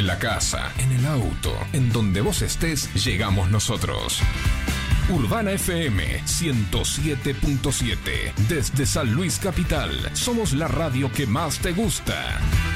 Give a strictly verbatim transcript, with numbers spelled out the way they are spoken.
En la casa, en el auto, en donde vos estés, llegamos nosotros. Urbana F M ciento siete punto siete. Desde San Luis Capital, somos la radio que más te gusta.